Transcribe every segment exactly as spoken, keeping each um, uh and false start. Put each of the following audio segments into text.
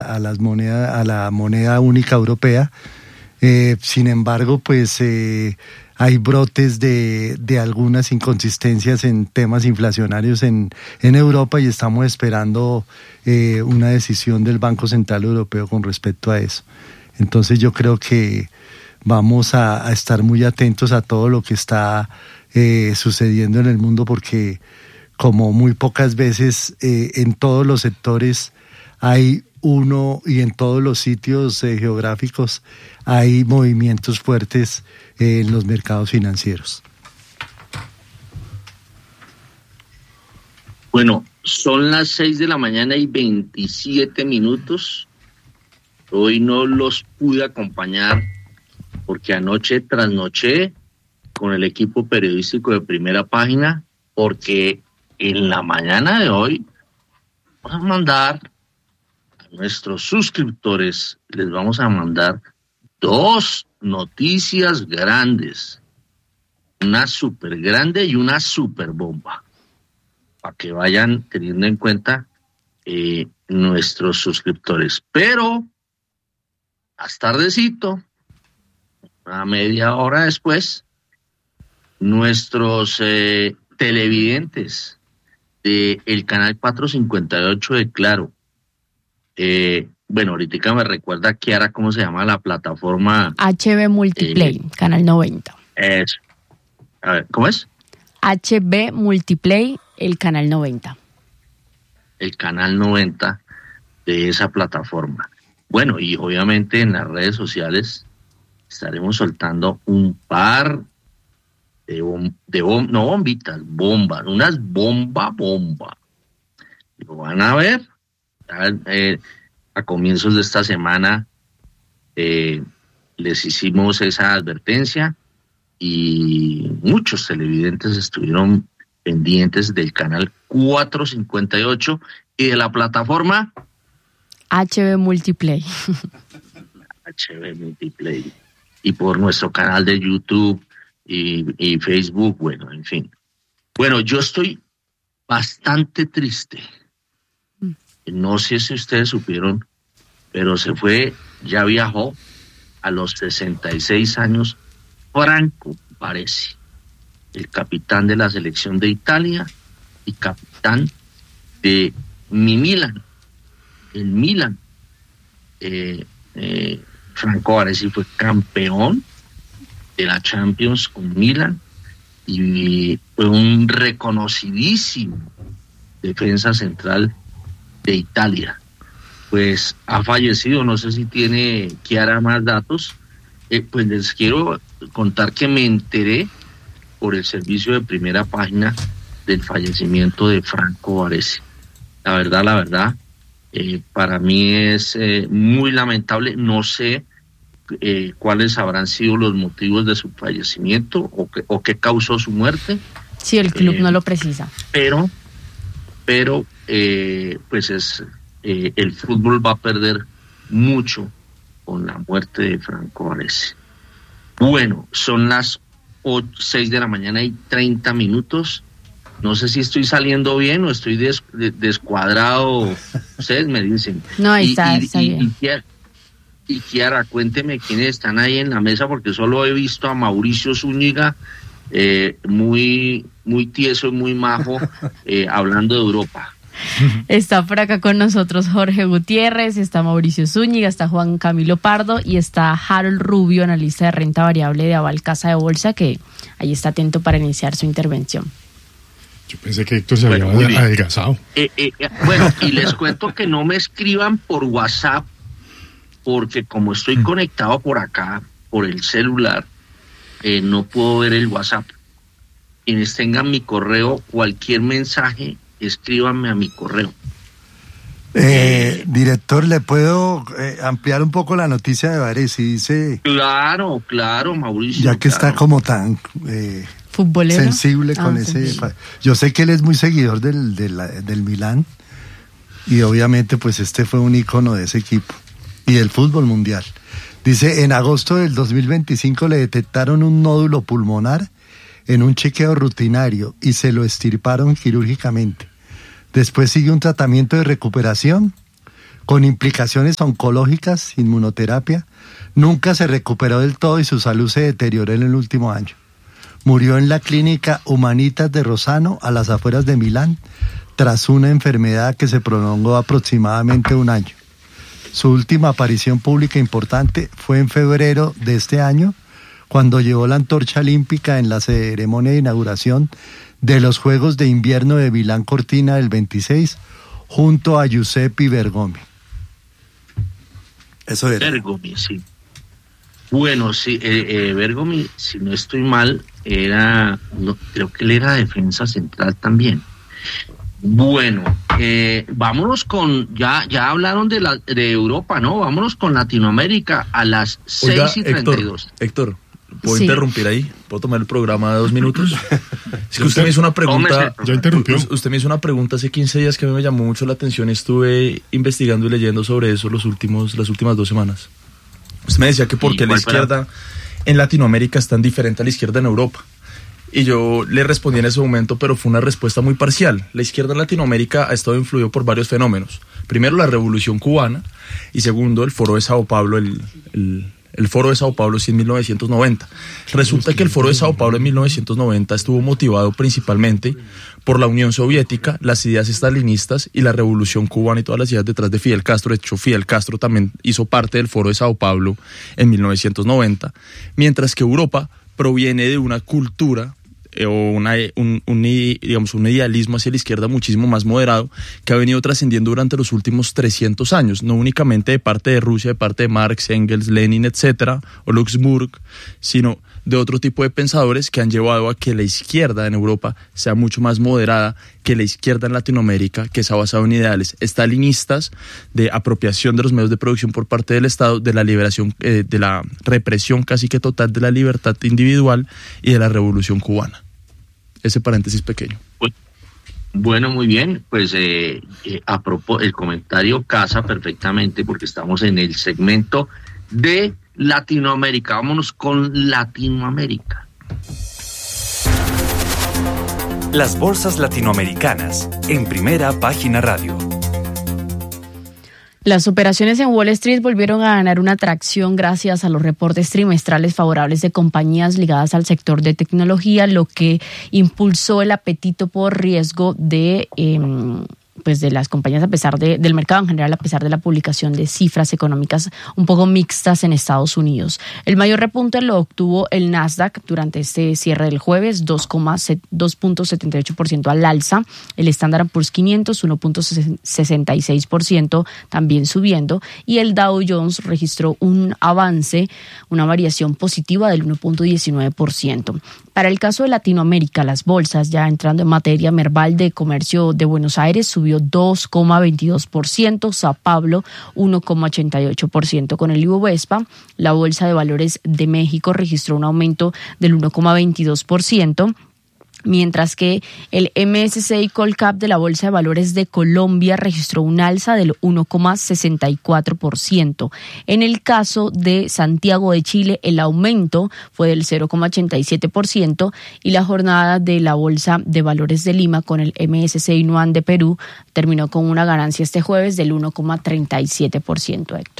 a las monedas, a la moneda única europea. Eh, sin embargo, pues eh, hay brotes de, de algunas inconsistencias en temas inflacionarios en, en Europa y estamos esperando eh, una decisión del Banco Central Europeo con respecto a eso. Entonces yo creo que vamos a, a estar muy atentos a todo lo que está eh, sucediendo en el mundo, porque como muy pocas veces eh, en todos los sectores hay uno, y en todos los sitios eh, geográficos hay movimientos fuertes eh, en los mercados financieros. Bueno, son las seis de la mañana y veintisiete minutos. Hoy no los pude acompañar porque anoche trasnoché con el equipo periodístico de Primera Página, porque en la mañana de hoy vamos a mandar a nuestros suscriptores, les vamos a mandar dos noticias grandes, una súper grande y una súper bomba, para que vayan teniendo en cuenta eh, nuestros suscriptores. Pero más tardecito, una media hora después, nuestros eh, televidentes de el canal cuatrocientos cincuenta y ocho de Claro, eh, bueno, ahorita me recuerda Kiara cómo se llama la plataforma. H B Multiplay, eh, canal noventa. Eso. A ver, ¿cómo es? H B Multiplay, el canal noventa. El canal noventa de esa plataforma. Bueno, y obviamente en las redes sociales estaremos soltando un par de, bom, de bom, no bombitas, bombas, unas bomba, bomba. Lo van a ver. Eh, a comienzos de esta semana eh, les hicimos esa advertencia y muchos televidentes estuvieron pendientes del canal cuatrocientos cincuenta y ocho y de la plataforma H B Multiplay. H B Multiplay. Y por nuestro canal de YouTube y, y Facebook, bueno, en fin. Bueno, yo estoy bastante triste. No sé si ustedes supieron, pero se fue, ya viajó a los sesenta y seis años, Franco Baresi, el capitán de la selección de Italia y capitán de mi Milan, el Milan. Eh, eh, Franco Baresi fue campeón de la Champions con Milan y fue un reconocidísimo defensa central de Italia. Pues ha fallecido, no sé si tiene Kiara más datos. Eh, pues les quiero contar que me enteré por el servicio de Primera Página del fallecimiento de Franco Baresi. La verdad, la verdad, eh, para mí es eh, muy lamentable. No sé eh, cuáles habrán sido los motivos de su fallecimiento o, que, o qué causó su muerte. Sí, el club eh, no lo precisa. Pero, pero, eh, pues es eh, el fútbol va a perder mucho con la muerte de Franco Baresi. Bueno, son las ocho, seis de la mañana y treinta minutos. No sé si estoy saliendo bien o estoy des, des, descuadrado. Ustedes me dicen. No, ahí y, está, y, está y, bien. Y Kiara, y Kiara, cuénteme quiénes están ahí en la mesa, porque solo he visto a Mauricio Zúñiga, eh, muy, muy tieso y muy majo, eh, hablando de Europa. Está por acá con nosotros Jorge Gutiérrez, está Mauricio Zúñiga, está Juan Camilo Pardo y está Harold Rubio, analista de renta variable de Aval Casa de Bolsa, que ahí está atento para iniciar su intervención. Yo pensé que Héctor se Bueno, había adelgazado. Eh, eh, eh, bueno, y les cuento que no me escriban por WhatsApp, porque como estoy conectado por acá, por el celular, eh, no puedo ver el WhatsApp. Quienes tengan mi correo, cualquier mensaje, escríbanme a mi correo. Eh, director, ¿le puedo eh, ampliar un poco la noticia de Baresi? Dice, Claro, claro, Mauricio. ya que claro. está como tan eh, ¿Futbolero? sensible Ah, con ese... sensible. Yo sé que él es muy seguidor del, del, del Milán y obviamente pues este fue un ícono de ese equipo y del fútbol mundial. Dice, en agosto del dos mil veinticinco le detectaron un nódulo pulmonar en un chequeo rutinario y se lo extirparon quirúrgicamente. Después sigue un tratamiento de recuperación con implicaciones oncológicas, inmunoterapia. Nunca se recuperó del todo y su salud se deterioró en el último año. Murió en la clínica Humanitas de Rossano, a las afueras de Milán, tras una enfermedad que se prolongó aproximadamente un año. Su última aparición pública importante fue en febrero de este año, cuando llevó la antorcha olímpica en la ceremonia de inauguración de los Juegos de Invierno de Milán Cortina del veintiséis, junto a Giuseppe Bergomi. Eso era. Bergomi, sí. Bueno, sí, eh, eh, Bergomi, si no estoy mal, era, no, creo que él era defensa central también. Bueno, eh, vámonos con, ya ya hablaron de la de Europa, ¿no? Vámonos con Latinoamérica a las Oiga, seis y treinta y dos. Héctor, Héctor, ¿puedo Sí. interrumpir ahí? ¿Puedo tomar el programa de dos minutos? Es que usted me hizo una pregunta. Ya interrumpió. Usted me hizo una pregunta hace quince días que a mí me llamó mucho la atención. Estuve investigando y leyendo sobre eso los últimos, las últimas dos semanas. Usted me decía que por qué la izquierda en Latinoamérica es tan diferente a la izquierda en Europa. Y yo le respondí en ese momento, pero fue una respuesta muy parcial. La izquierda en Latinoamérica ha estado influido por varios fenómenos. Primero, la Revolución Cubana, y segundo, el Foro de Sao Paulo, el, el, el Foro de Sao Paulo sí, en mil novecientos noventa. Resulta que el Foro de Sao Paulo en mil novecientos noventa estuvo motivado principalmente por la Unión Soviética, las ideas estalinistas y la Revolución Cubana y todas las ideas detrás de Fidel Castro. De hecho, Fidel Castro también hizo parte del Foro de Sao Paulo en mil novecientos noventa, mientras que Europa proviene de una cultura eh, o una, un, un, digamos, un idealismo hacia la izquierda muchísimo más moderado que ha venido trascendiendo durante los últimos trescientos años, no únicamente de parte de Rusia, de parte de Marx, Engels, Lenin, etcétera, o Luxemburg, sino de otro tipo de pensadores que han llevado a que la izquierda en Europa sea mucho más moderada que la izquierda en Latinoamérica, que se ha basado en ideales estalinistas de apropiación de los medios de producción por parte del Estado, de la liberación, eh, de la represión casi que total de la libertad individual y de la Revolución Cubana. Ese paréntesis pequeño. Bueno, muy bien, pues eh, eh, a propósito, el comentario casa perfectamente porque estamos en el segmento de Latinoamérica. Vámonos con Latinoamérica. Las bolsas latinoamericanas en Primera Página Radio. Las operaciones en Wall Street volvieron a ganar una atracción gracias a los reportes trimestrales favorables de compañías ligadas al sector de tecnología, lo que impulsó el apetito por riesgo de eh, pues de las compañías a pesar de, del mercado en general, a pesar de la publicación de cifras económicas un poco mixtas en Estados Unidos. El mayor repunte lo obtuvo el Nasdaq durante este cierre del jueves, dos punto setenta y ocho por ciento al alza. El Standard and Poor's quinientos, uno punto sesenta y seis por ciento también subiendo. Y el Dow Jones registró un avance, una variación positiva del uno punto diecinueve por ciento. Para el caso de Latinoamérica, las bolsas, ya entrando en materia, Merval de Comercio de Buenos Aires subió dos coma veintidós por ciento, Sao Paulo uno coma ochenta y ocho por ciento. Con el Ibovespa, la Bolsa de Valores de México registró un aumento del uno coma veintidós por ciento. Mientras que el M S C I Colcap de la Bolsa de Valores de Colombia registró un alza del uno coma sesenta y cuatro por ciento. En el caso de Santiago de Chile, el aumento fue del cero coma ochenta y siete por ciento y la jornada de la Bolsa de Valores de Lima con el M S C I Nuan de Perú terminó con una ganancia este jueves del uno coma treinta y siete por ciento, Héctor.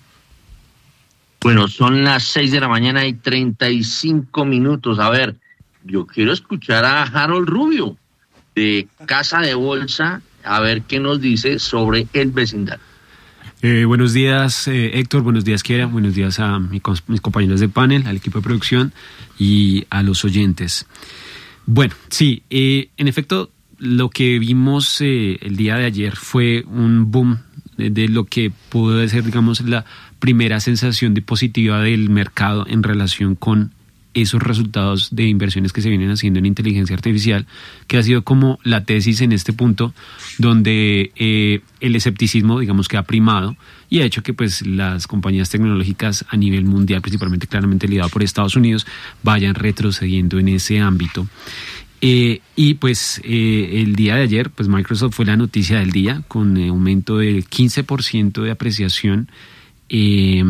Bueno, son las seis de la mañana y treinta y cinco minutos. A ver, yo quiero escuchar a Harold Rubio de Casa de Bolsa, a ver qué nos dice sobre el vecindario. Eh, buenos días, eh, Héctor, buenos días, Kiera, buenos días a mi, mis compañeros de panel, al equipo de producción y a los oyentes. Bueno, sí, eh, en efecto, lo que vimos eh, el día de ayer fue un boom de, de lo que pudo ser, digamos, la primera sensación de positiva del mercado en relación con esos resultados de inversiones que se vienen haciendo en inteligencia artificial, que ha sido como la tesis en este punto, donde eh, el escepticismo, digamos, que ha primado y ha hecho que pues las compañías tecnológicas a nivel mundial, principalmente claramente liderado por Estados Unidos, vayan retrocediendo en ese ámbito. Eh, y pues eh, el día de ayer, pues Microsoft fue la noticia del día, con eh, aumento del quince por ciento de apreciación, eh,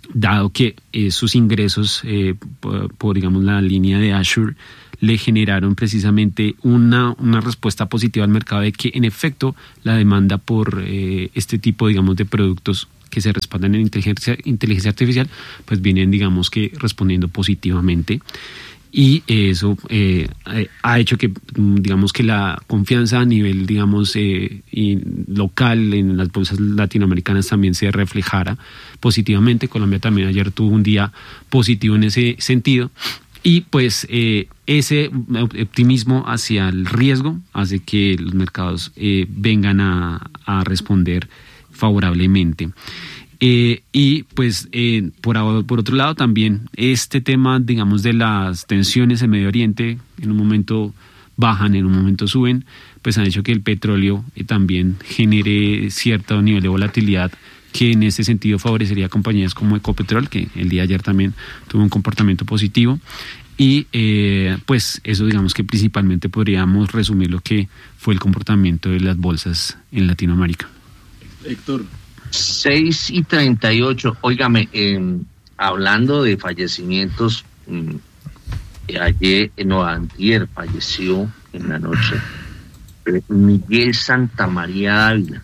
dado que eh, sus ingresos eh, por, por, digamos, la línea de Azure le generaron precisamente una, una respuesta positiva al mercado de que en efecto la demanda por eh, este tipo, digamos, de productos que se respaldan en inteligencia, inteligencia artificial, pues vienen, digamos, que respondiendo positivamente. Y eso eh, ha hecho que, digamos, que la confianza a nivel, digamos, eh, y local en las bolsas latinoamericanas también se reflejara positivamente. Colombia también ayer tuvo un día positivo en ese sentido. Y pues eh, ese optimismo hacia el riesgo hace que los mercados eh, vengan a, a responder favorablemente. Eh, y pues eh, por, por otro lado también este tema, digamos, de las tensiones en Medio Oriente, en un momento bajan, en un momento suben, pues han hecho que el petróleo eh, también genere cierto nivel de volatilidad que en ese sentido favorecería a compañías como Ecopetrol, que el día de ayer también tuvo un comportamiento positivo. Y eh, pues eso, digamos, que principalmente podríamos resumir lo que fue el comportamiento de las bolsas en Latinoamérica. Héctor. seis y treinta y ocho. Óigame, eh, hablando de fallecimientos, eh, ayer, no, antier falleció en la noche eh, Miguel Santamaría Dávila,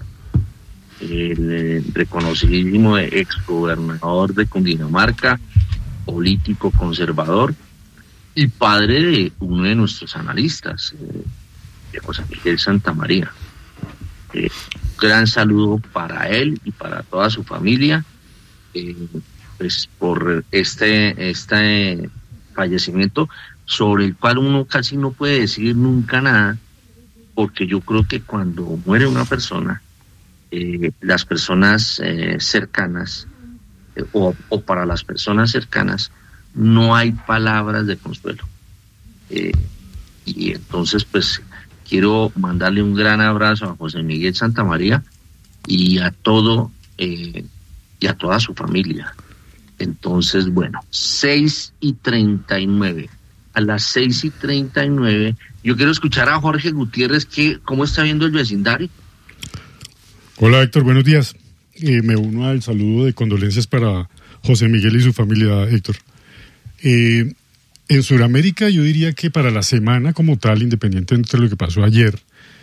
el eh, reconocidísimo exgobernador de Cundinamarca, político conservador y padre de uno de nuestros analistas, eh, de José Miguel Santamaría. Eh, gran saludo para él y para toda su familia, eh, pues por este, este fallecimiento sobre el cual uno casi no puede decir nunca nada, porque yo creo que cuando muere una persona, eh, las personas eh, cercanas eh, o, o para las personas cercanas no hay palabras de consuelo, eh, y entonces pues quiero mandarle un gran abrazo a José Miguel Santamaría y a todo eh, y a toda su familia. Entonces, bueno, seis y treinta y nueve. A las seis y treinta y nueve, yo quiero escuchar a Jorge Gutiérrez, que ¿cómo está viendo el vecindario? Hola, Héctor, buenos días. Eh, me uno al saludo de condolencias para José Miguel y su familia, Héctor. Eh, En Sudamérica yo diría que para la semana como tal, independientemente de lo que pasó ayer,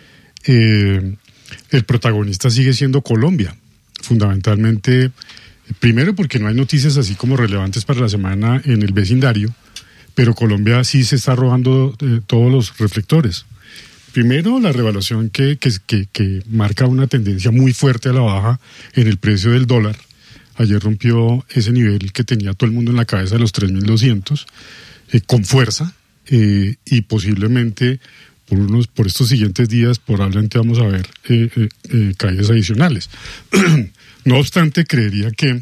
eh, el protagonista sigue siendo Colombia, fundamentalmente, primero porque no hay noticias así como relevantes para la semana en el vecindario, pero Colombia sí se está arrojando eh, todos los reflectores. Primero, la revaluación que, que, que, que marca una tendencia muy fuerte a la baja en el precio del dólar. Ayer rompió ese nivel que tenía todo el mundo en la cabeza de los tres mil doscientos. Eh, con fuerza eh, y posiblemente por unos por estos siguientes días probablemente vamos a ver eh, eh, eh, caídas adicionales. No obstante, creería que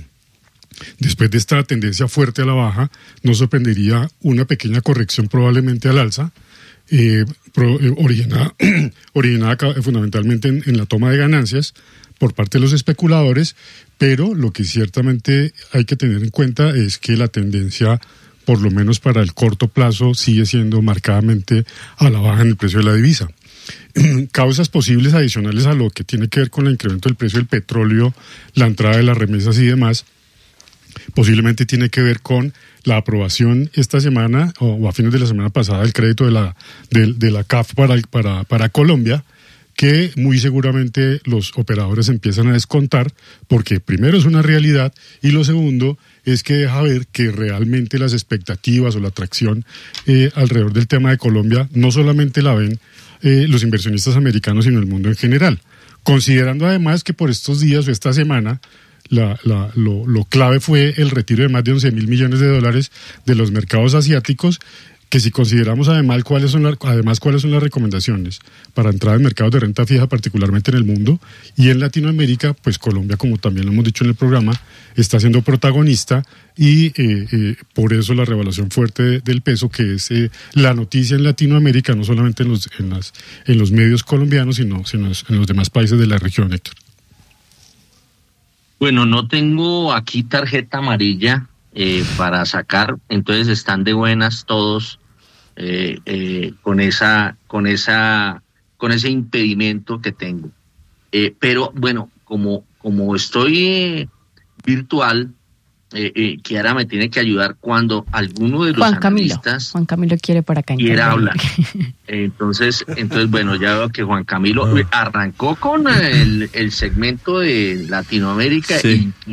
después de esta tendencia fuerte a la baja nos sorprendería una pequeña corrección probablemente al alza, eh, pro, eh, originada, originada fundamentalmente en, en la toma de ganancias por parte de los especuladores, pero lo que ciertamente hay que tener en cuenta es que la tendencia, por lo menos para el corto plazo, sigue siendo marcadamente a la baja en el precio de la divisa. Causas posibles adicionales a lo que tiene que ver con el incremento del precio del petróleo, la entrada de las remesas y demás, posiblemente tiene que ver con la aprobación esta semana o a fines de la semana pasada del crédito de la, de, de la C A F para, para, para Colombia, que muy seguramente los operadores empiezan a descontar, porque primero es una realidad y lo segundo es que deja ver que realmente las expectativas o la atracción eh, alrededor del tema de Colombia no solamente la ven eh, los inversionistas americanos, sino el mundo en general. Considerando además que por estos días o esta semana la, la, lo, lo clave fue el retiro de más de once mil millones de dólares de los mercados asiáticos, que si consideramos además cuáles son la, además cuáles son las recomendaciones para entrar en mercados de renta fija, particularmente en el mundo y en Latinoamérica, pues Colombia, como también lo hemos dicho en el programa, está siendo protagonista y eh, eh, por eso la revaluación fuerte de, del peso, que es eh, la noticia en Latinoamérica, no solamente en los en las en los medios colombianos, sino, sino en los demás países de la región, Héctor. Bueno, no tengo aquí tarjeta amarilla eh, para sacar, entonces están de buenas todos. Eh, eh, con esa con esa con ese impedimento que tengo, eh, pero bueno, como como estoy eh, virtual, eh, eh, Kiara me tiene que ayudar cuando alguno de los Juan Camilo, analistas Juan Camilo quiere por acá quiera hablar. Entonces, entonces bueno, ya veo que Juan Camilo arrancó con el, el segmento de Latinoamérica, sí. y,